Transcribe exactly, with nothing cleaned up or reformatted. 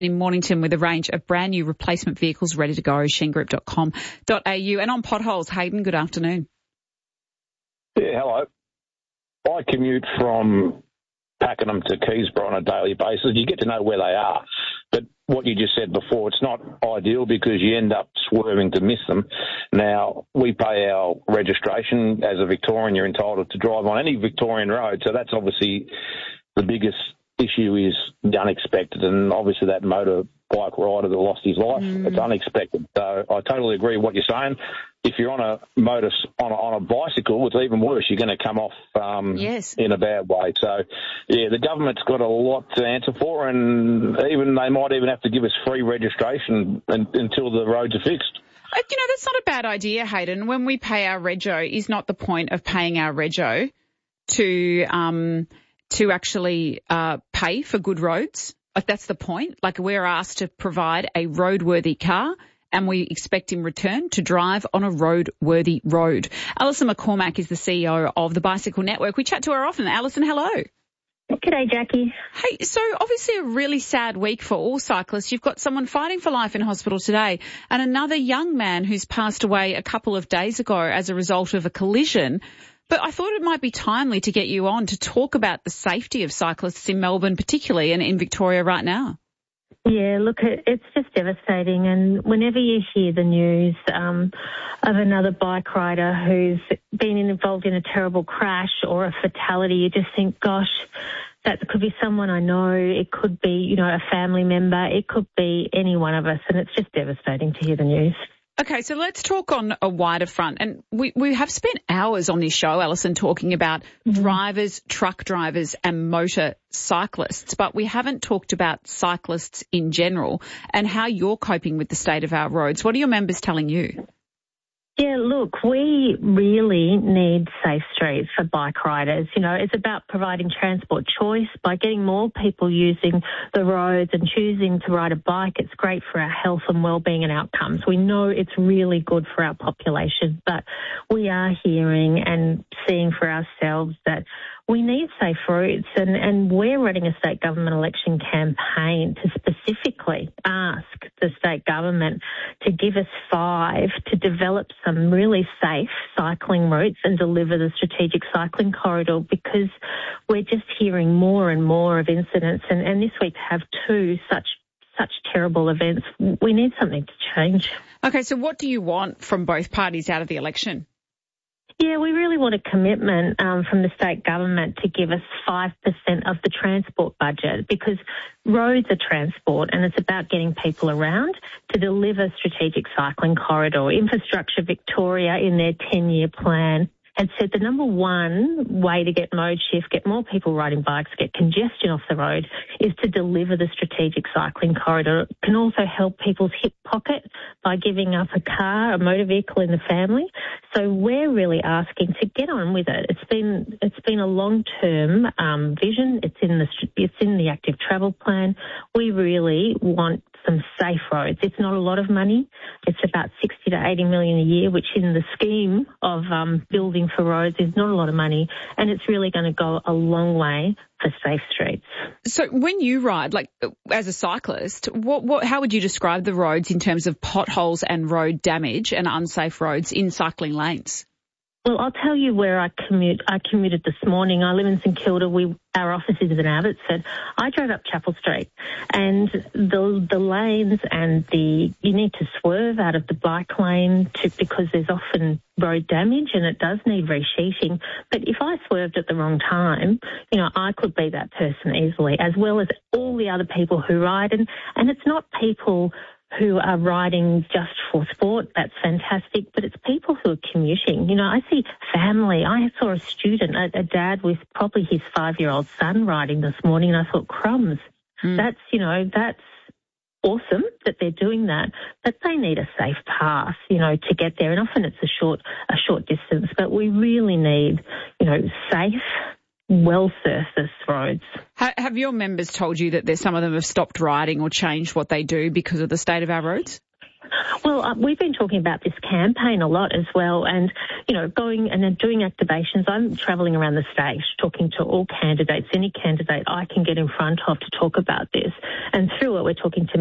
in Mornington with a range of brand new replacement vehicles ready to go, sheen group dot com dot a u. And on potholes, Hayden, good afternoon. Yeah, hello. I commute from Pakenham to Keysborough on a daily basis. You get to know where they are. But what you just said before, it's not ideal because you end up swerving to miss them. Now, we pay our registration. As a Victorian, you're entitled to drive on any Victorian road. So that's obviously the biggest issue is the unexpected. And obviously that motorbike rider that lost his life, mm. it's unexpected. So I totally agree with what you're saying. If you're on a motor on a, on a bicycle, it's even worse. You're going to come off um, yes. in a bad way. So, yeah, the government's got a lot to answer for, and even they might even have to give us free registration un, until the roads are fixed. You know, that's not a bad idea, Hayden. When we pay our rego, is not the point of paying our rego to um, to actually uh, pay for good roads? Like, that's the point. Like, we're asked to provide a roadworthy car, and we expect in return to drive on a roadworthy road. Alison McCormack is the C E O of the Bicycle Network. We chat to her often. Alison, hello. G'day, Jackie. Hey, so obviously a really sad week for all cyclists. You've got someone fighting for life in hospital today and another young man who's passed away a couple of days ago as a result of a collision. But I thought it might be timely to get you on to talk about the safety of cyclists in Melbourne particularly and in Victoria right now. Yeah, look, it's just devastating. And whenever you hear the news um, of another bike rider who's been involved in a terrible crash or a fatality, you just think, gosh, that could be someone I know. It could be, you know, a family member. It could be any one of us. And it's just devastating to hear the news. Okay, so let's talk on a wider front. And we, we have spent hours on this show, Alison, talking about mm-hmm. drivers, truck drivers and motorcyclists, but we haven't talked about cyclists in general and how you're coping with the state of our roads. What are your members telling you? Yeah, look, we really need safe streets for bike riders. You know, it's about providing transport choice by getting more people using the roads and choosing to ride a bike. It's great for our health and well-being and outcomes. We know it's really good for our population, but we are hearing and seeing for ourselves that we need safe routes, and, and we're running a state government election campaign to specifically ask the state government to give us five to develop some really safe cycling routes and deliver the strategic cycling corridor, because we're just hearing more and more of incidents, and, and this week to have two such such terrible events, we need something to change. Okay, so what do you want from both parties out of the election? Yeah, we really want a commitment um, from the state government to give us five percent of the transport budget, because roads are transport and it's about getting people around to deliver strategic cycling corridor. Infrastructure Victoria in their ten-year plan had said the number one way to get mode shift, get more people riding bikes, get congestion off the road, is to deliver the strategic cycling corridor. It can also help people's hip pocket by giving up a car, a motor vehicle in the family. So we're really asking to get on with it. It's been it's been a long-term um, vision. It's in the it's in the active travel plan. We really want some safe roads. It's not a lot of money. It's about sixty to eighty million a year, which in the scheme of um, building for roads is not a lot of money, and it's really going to go a long way for safe streets. So when you ride, like as a cyclist, what, what, how would you describe the roads in terms of potholes and road damage and unsafe roads in cycling lanes? Well, I'll tell you where I commute. I commuted this morning. I live in St Kilda. We, our office is in Abbotsford. I drove up Chapel Street, and the the lanes and the you need to swerve out of the bike lane to, because there's often road damage and it does need resheeting. But if I swerved at the wrong time, you know, I could be that person easily, as well as all the other people who ride. And and it's not people who are riding just for sport. That's fantastic, but it's people who are commuting. You know, I see family. I saw a student, a, a dad with probably his five-year-old son riding this morning, and I thought, crumbs. Mm. That's, you know, that's awesome that they're doing that, but they need a safe path, you know, to get there. And often it's a short, a short distance, but we really need, you know, safe, well-surfaced roads. Have your members told you that there's some of them have stopped riding or changed what they do because of the state of our roads? Well, uh, we've been talking about this campaign a lot as well, and, you know, going and then doing activations. I'm travelling around the state talking to all candidates, any candidate I can get in front of to talk about this. And through it, we're talking to